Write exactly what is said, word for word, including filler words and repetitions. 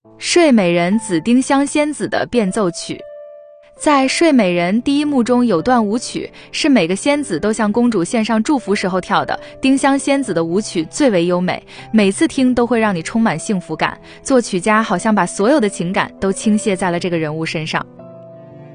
睡美人紫丁香仙子的变奏曲。在睡美人第一幕中有段舞曲，是每个仙子都向公主献上祝福时候跳的。丁香仙子的舞曲最为优美，每次听都会让你充满幸福感。作曲家好像把所有的情感都倾泻在了这个人物身上。